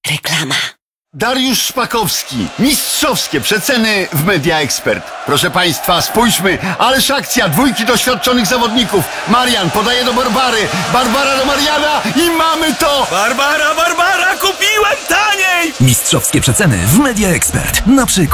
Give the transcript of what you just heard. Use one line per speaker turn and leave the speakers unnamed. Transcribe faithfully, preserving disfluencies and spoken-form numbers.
Reklama.
Dariusz Szpakowski. Mistrzowskie przeceny w Media Expert. Proszę Państwa, spójrzmy. Ależ akcja, dwójki doświadczonych zawodników. Marian podaje do Barbary. Barbara do Mariana i mamy to!
Barbara, Barbara, kupiłem taniej!
Mistrzowskie przeceny w Media Expert. Na przykład